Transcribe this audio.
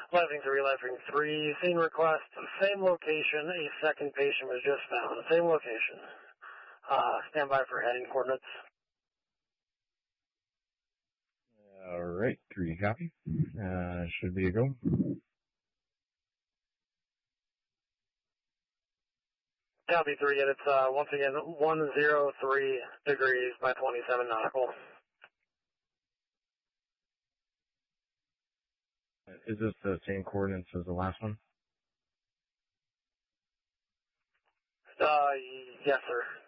Lifing 3, Lifing 3, scene request, same location, a second patient was just found, same location. Stand by for heading coordinates. Alright, 3 copy. Should be a go. Copy 3, and it's once again 103 degrees by 27 nautical. Is this the same coordinates as the last one? Yes, sir.